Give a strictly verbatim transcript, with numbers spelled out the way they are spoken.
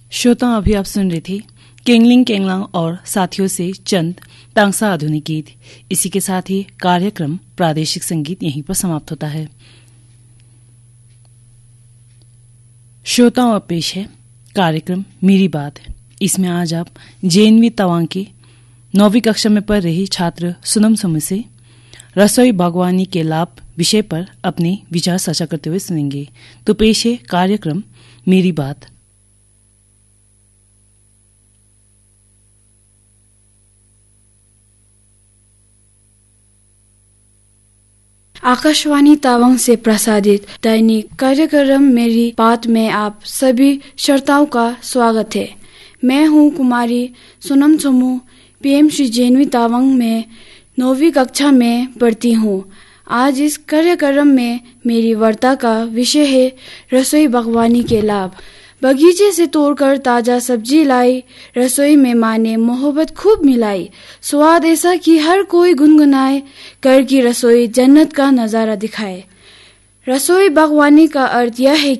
श्रोता, अभी आप सुन रही थी केंगलिंग केंगलांग और साथियों से चंद तांगसा आधुनिक गीत। इसी के साथ ही कार्यक्रम प्रादेशिक संगीत यहीं पर समाप्त होता है। श्रोताओं, अब पेश है कार्यक्रम मेरी बात। इसमें आज आप जेएनवी तवांग की नौवीं कक्षा में पढ़ रही छात्र सुनम समू से रसोई बागवानी के लाभ विषय पर अपने विचार साझा करते हुए सुनेंगे। तो पेश है कार्यक्रम मेरी बात। आकाशवाणी तवांग से प्रसारित दैनिक कार्यक्रम मेरी बात में आप सभी श्रोताओं का स्वागत है। मैं हूं कुमारी सुनम समू, पीएम श्री जेएनवी तवांग में नौवीं कक्षा में पढ़ती हूं। आज इस कार्यक्रम में मेरी वार्ता का विषय है रसोई बागवानी के लाभ। बगीचे से तोड़कर ताजा सब्जी लाई, रसोई में माँ ने मोहब्बत खूब मिलाई। स्वाद ऐसा कि हर कोई गुनगुनाए, घर की रसोई जन्नत का नजारा दिखाए। रसोई बागवानी का अर्थ यह है